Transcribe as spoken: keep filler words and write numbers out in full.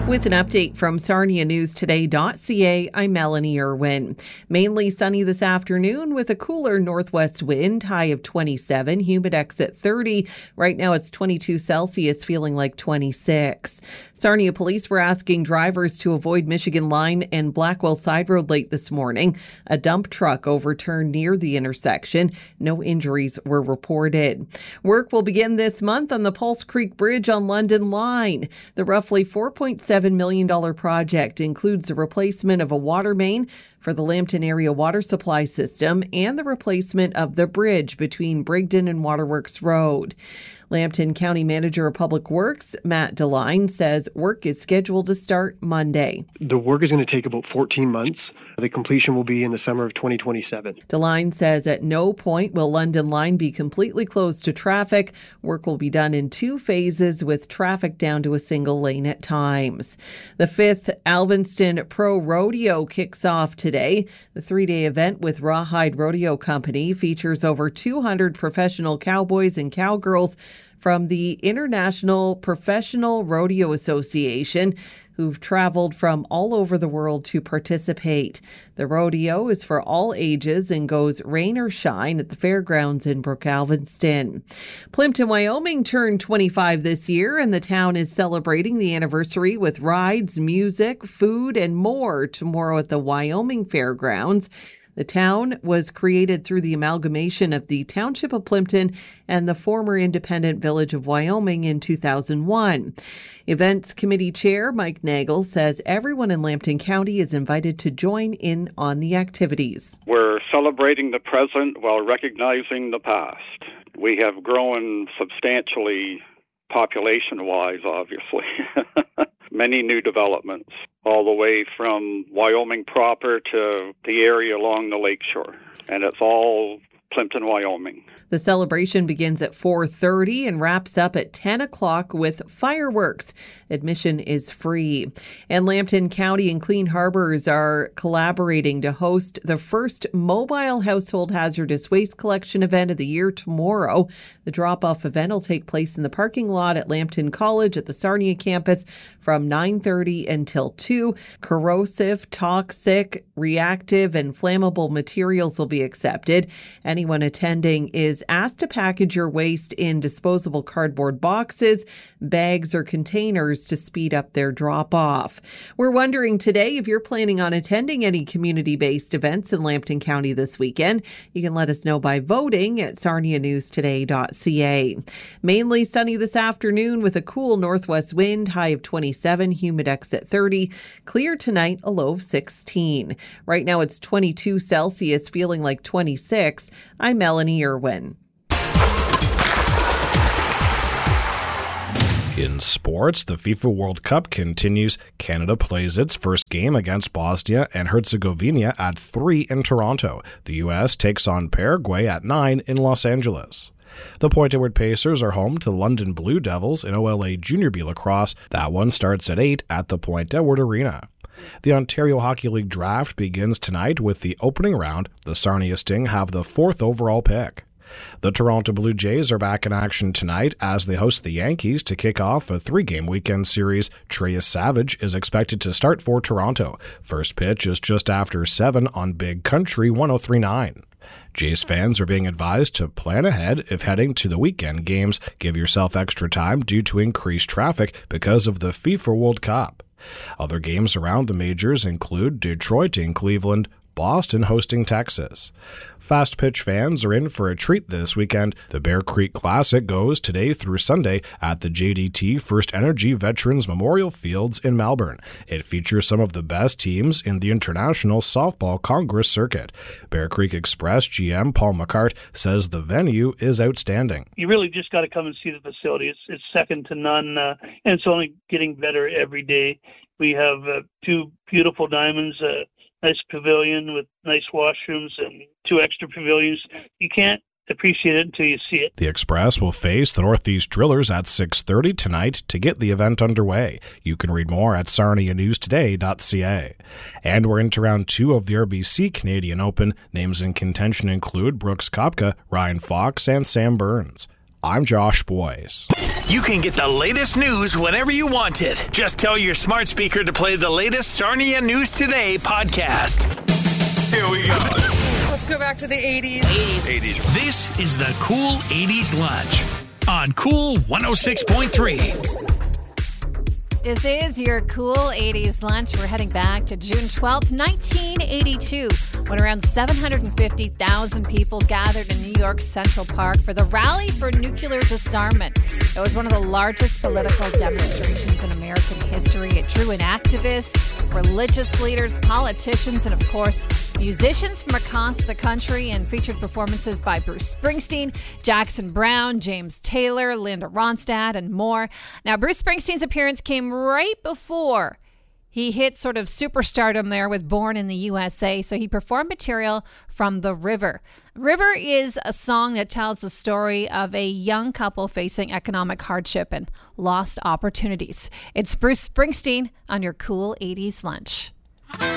With an update from Sarnia News Today dot C A, I'm Melanie Irwin. Mainly sunny this afternoon with a cooler northwest wind, high of twenty-seven, humidex at thirty. Right now it's twenty-two Celsius, feeling like twenty-six. Sarnia police were asking drivers to avoid Michigan Line and Blackwell Side Road late this morning. A dump truck overturned near the intersection. No injuries were reported. Work will begin this month on the Pulse Creek Bridge on London Line. The roughly four point seven million dollars project includes the replacement of a water main for the Lambton area water supply system and the replacement of the bridge between Brigden and Waterworks Road. Lambton County Manager of Public Works, Matt DeLine, says work is scheduled to start Monday. The work is going to take about fourteen months. The completion will be in the summer of twenty twenty-seven. DeLine says at no point will London Line be completely closed to traffic. Work will be done in two phases with traffic down to a single lane at times. The fifth Alvinston Pro Rodeo kicks off today. The three-day event with Rawhide Rodeo Company features over two hundred professional cowboys and cowgirls from the International Professional Rodeo Association, who've traveled from all over the world to participate. The rodeo is for all ages and goes rain or shine at the fairgrounds in Brook-Alvinston. Plimpton, Wyoming turned twenty-five this year, and the town is celebrating the anniversary with rides, music, food, and more tomorrow at the Wyoming Fairgrounds. The town was created through the amalgamation of the Township of Plimpton and the former independent Village of Wyoming in two thousand one. Events Committee Chair Mike Nagel says everyone in Lambton County is invited to join in on the activities. We're celebrating the present while recognizing the past. We have grown substantially population-wise, obviously. Many new developments, all the way from Wyoming proper to the area along the lakeshore. And it's all Plimpton, Wyoming. The celebration begins at four thirty and wraps up at ten o'clock with fireworks. Admission is free. And Lambton County and Clean Harbors are collaborating to host the first mobile household hazardous waste collection event of the year tomorrow. The drop-off event will take place in the parking lot at Lambton College at the Sarnia campus from nine thirty until two. Corrosive, toxic, reactive, and flammable materials will be accepted. Anyone attending is asked to package your waste in disposable cardboard boxes, bags, or containers to speed up their drop-off. We're wondering today if you're planning on attending any community-based events in Lambton County this weekend. You can let us know by voting at Sarnia News Today dot C A. Mainly sunny this afternoon with a cool northwest wind, high of twenty-seven, humidex at thirty. Clear tonight, a low of sixteen. Right now it's twenty-two Celsius, feeling like twenty-six. I'm Melanie Irwin. In sports, the FIFA World Cup continues. Canada plays its first game against Bosnia and Herzegovina at three in Toronto. The U S takes on Paraguay at nine in Los Angeles. The Point Edward Pacers are home to London Blue Devils in O L A Junior B Lacrosse. That one starts at eight at the Point Edward Arena. The Ontario Hockey League draft begins tonight with the opening round. The Sarnia Sting have the fourth overall pick. The Toronto Blue Jays are back in action tonight as they host the Yankees to kick off a three-game weekend series. Treyas Savage is expected to start for Toronto. First pitch is just after seven on Big Country one oh three point nine. Jays fans are being advised to plan ahead if heading to the weekend games. Give yourself extra time due to increased traffic because of the FIFA World Cup. Other games around the majors include Detroit and Cleveland, Boston hosting Texas. Fast pitch fans are in for a treat this weekend. The Bear Creek Classic goes today through Sunday at the J D T First Energy Veterans Memorial Fields in Melbourne. It features some of the best teams in the International Softball Congress circuit. Bear Creek Express G M Paul McCart says the venue is outstanding. You really just got to come and see the facility. It's, it's second to none, uh, and it's only getting better every day. We have uh, two beautiful diamonds, uh, nice pavilion with nice washrooms and two extra pavilions. You can't appreciate it until you see it. The Express will face the Northeast Drillers at six thirty tonight to get the event underway. You can read more at Sarnia News Today dot C A. And we're into round two of the R B C Canadian Open. Names in contention include Brooks Koepka, Ryan Fox, and Sam Burns. I'm Josh Boyce. You can get the latest news whenever you want it. Just tell your smart speaker to play the latest Sarnia News Today podcast. Here we go. Let's go back to the eighties. eighties. This is the Cool eighties Lunch on Cool one oh six point three. This is your Cool eighties Lunch. We're heading back to June twelfth, nineteen eighty-two, when around seven hundred fifty thousand people gathered in New York's Central Park for the Rally for Nuclear Disarmament. It was one of the largest political demonstrations in American history. It drew in activists, religious leaders, politicians, and of course, musicians from across the country, and featured performances by Bruce Springsteen, Jackson Browne, James Taylor, Linda Ronstadt, and more. Now, Bruce Springsteen's appearance came right before he hit sort of superstardom there with Born in the U S A, so he performed material from The River. River is a song that tells the story of a young couple facing economic hardship and lost opportunities. It's Bruce Springsteen on your Cool eighties Lunch.